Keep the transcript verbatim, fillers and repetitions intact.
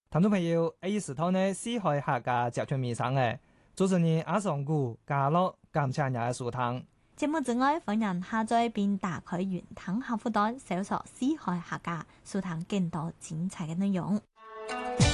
聽眾朋友，呢時頭呢，四海客家集團面上嘅主持人阿尚古加樂感謝人嘅收聽。 節目之外，歡迎下載並打開雲聽客戶端，搜索四海客家，收聽更多精彩嘅內容。